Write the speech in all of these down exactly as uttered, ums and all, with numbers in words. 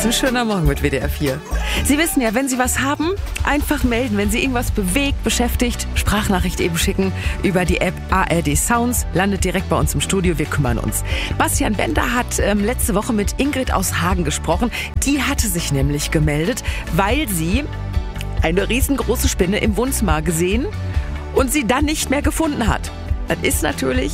Ein schöner Morgen mit W D R vier. Sie wissen ja, wenn Sie was haben, einfach melden. Wenn Sie irgendwas bewegt, beschäftigt, Sprachnachricht eben schicken über die App A R D Sounds. Landet direkt bei uns im Studio, wir kümmern uns. Bastian Bender hat ähm, letzte Woche mit Ingrid aus Hagen gesprochen. Die hatte sich nämlich gemeldet, weil sie eine riesengroße Spinne im Wohnzimmer gesehen und sie dann nicht mehr gefunden hat. Das ist natürlich...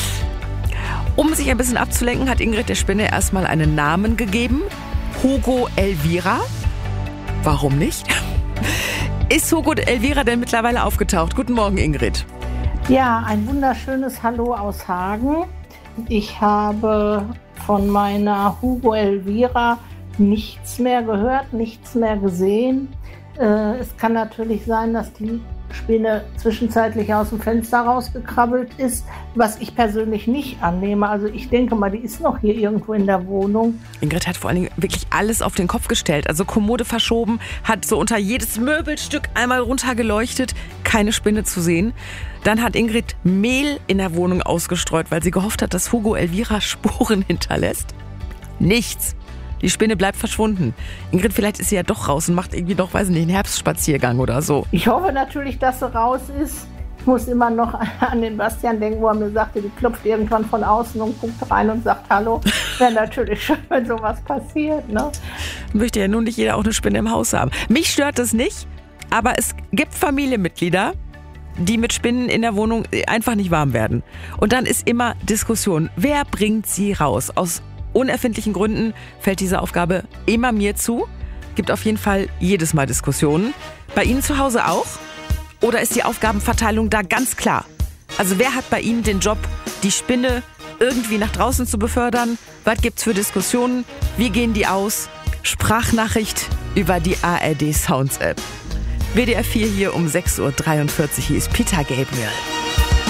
Um sich ein bisschen abzulenken, hat Ingrid der Spinne erstmal einen Namen gegeben. Hugo Elvira. Warum nicht? Ist Hugo Elvira denn mittlerweile aufgetaucht? Guten Morgen, Ingrid. Ja, ein wunderschönes Hallo aus Hagen. Ich habe von meiner Hugo Elvira nichts mehr gehört, nichts mehr gesehen. Äh, es kann natürlich sein, dass die Spinne zwischenzeitlich aus dem Fenster rausgekrabbelt ist, was ich persönlich nicht annehme. Also ich denke mal, die ist noch hier irgendwo in der Wohnung. Ingrid hat vor allen Dingen wirklich alles auf den Kopf gestellt. Also Kommode verschoben, hat so unter jedes Möbelstück einmal runtergeleuchtet, keine Spinne zu sehen. Dann hat Ingrid Mehl in der Wohnung ausgestreut, weil sie gehofft hat, dass Hugo Elvira Spuren hinterlässt. Nichts. Die Spinne bleibt verschwunden. Ingrid, vielleicht ist sie ja doch raus und macht irgendwie noch, weiß nicht, einen Herbstspaziergang oder so. Ich hoffe natürlich, dass sie raus ist. Ich muss immer noch an den Bastian denken, wo er mir sagte, die klopft irgendwann von außen und guckt rein und sagt Hallo. Wäre natürlich schön, wenn sowas passiert, ne? Möchte ja nun nicht jeder auch eine Spinne im Haus haben. Mich stört das nicht, aber es gibt Familienmitglieder, die mit Spinnen in der Wohnung einfach nicht warm werden. Und dann ist immer Diskussion. Wer bringt sie raus? Aus unerfindlichen Gründen fällt diese Aufgabe immer mir zu. Gibt auf jeden Fall jedes Mal Diskussionen. Bei Ihnen zu Hause auch? Oder ist die Aufgabenverteilung da ganz klar? Also wer hat bei Ihnen den Job, die Spinne irgendwie nach draußen zu befördern? Was gibt's für Diskussionen? Wie gehen die aus? Sprachnachricht über die A R D Sounds App. W D R vier hier um sechs Uhr dreiundvierzig. Hier ist Peter Gabriel.